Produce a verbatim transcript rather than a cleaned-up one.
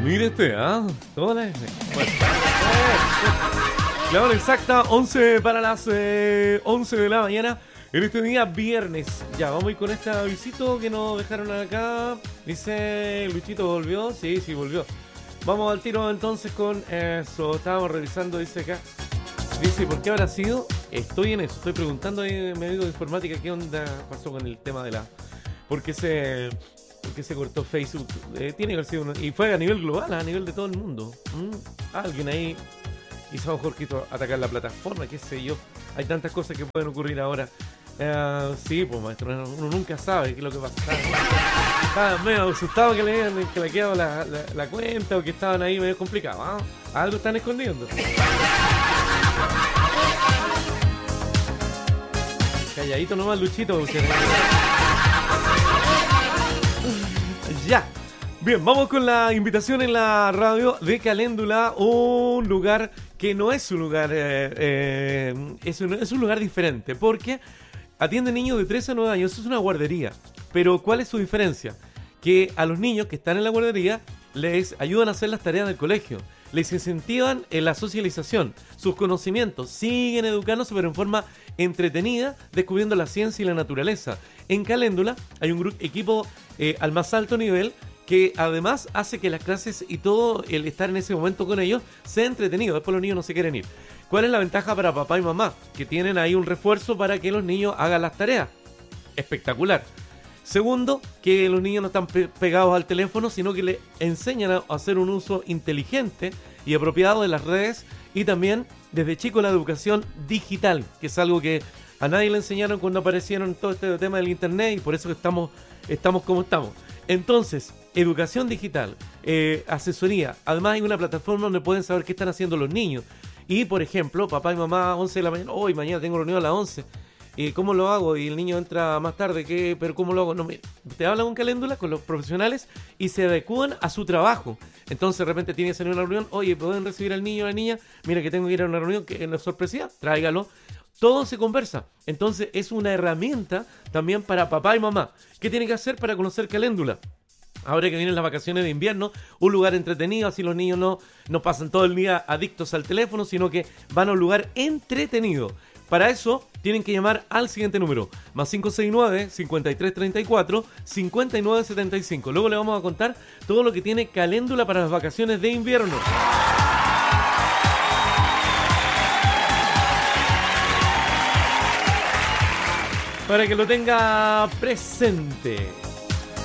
Mire este, ¿ah? ¿eh? Toda la... Bueno. La hora exacta, once para las eh, once de la mañana. En este día viernes. Ya, vamos a ir con este avisito que nos dejaron acá. Dice, Luchito, ¿volvió? Sí, sí, volvió. Vamos al tiro entonces con eso. Estábamos revisando, dice acá. Dice, ¿por qué habrá sido? Estoy en eso, estoy preguntando a mi amigo de informática qué onda pasó con el tema de la... ¿Por qué se, por qué se cortó Facebook? Eh, tiene que haber sido... Una... Y fue a nivel global, a nivel de todo el mundo. ¿Mm? Alguien ahí hizo mejor que atacar la plataforma, qué sé yo. Hay tantas cosas que pueden ocurrir ahora. Uh, sí, pues maestro, uno nunca sabe qué es lo que pasa. Estaba medio asustado que le habían que le quedado la, la, la cuenta o que estaban ahí medio complicados. ¿Ah? Algo están escondiendo. Calladito nomás, Luchito. Ya. Bien, vamos con la invitación en la radio de Caléndula, un lugar que no es un lugar, eh, eh, es, un, es un lugar diferente, porque atiende niños de tres a nueve años, es una guardería. Pero ¿cuál es su diferencia? Que a los niños que están en la guardería les ayudan a hacer las tareas del colegio, les incentivan en la socialización, sus conocimientos, siguen educándose pero en forma entretenida, descubriendo la ciencia y la naturaleza. En Caléndula hay un grupo, equipo eh, al más alto nivel que además hace que las clases y todo el estar en ese momento con ellos sea entretenido. Después los niños no se quieren ir. ¿Cuál es la ventaja para papá y mamá? Que tienen ahí un refuerzo para que los niños hagan las tareas. Espectacular. Segundo, que los niños no están pe- pegados al teléfono, sino que le enseñan a hacer un uso inteligente y apropiado de las redes, y también desde chico la educación digital, que es algo que a nadie le enseñaron cuando aparecieron todo este tema del internet, y por eso que estamos, estamos como estamos. Entonces, educación digital, eh, asesoría, además hay una plataforma donde pueden saber qué están haciendo los niños. Y por ejemplo, papá y mamá, once de la mañana, hoy mañana tengo reunión a las once. ¿Y cómo lo hago? Y el niño entra más tarde, ¿qué? ¿Pero cómo lo hago? No, me, te hablan con Caléndula, con los profesionales, y se adecúan a su trabajo. Entonces de repente tiene que salir a una reunión, oye, ¿pueden recibir al niño o a la niña? Mira que tengo que ir a una reunión, que es sorpresiva, tráigalo. Todo se conversa. Entonces es una herramienta también para papá y mamá. ¿Qué tiene que hacer para conocer Caléndula? Ahora que vienen las vacaciones de invierno, un lugar entretenido, así los niños no, no pasan todo el día adictos al teléfono, sino que van a un lugar entretenido. Para eso tienen que llamar al siguiente número, más cinco seis nueve, cinco tres tres cuatro, cinco nueve siete cinco. Luego le vamos a contar todo lo que tiene Caléndula para las vacaciones de invierno. Para que lo tenga presente.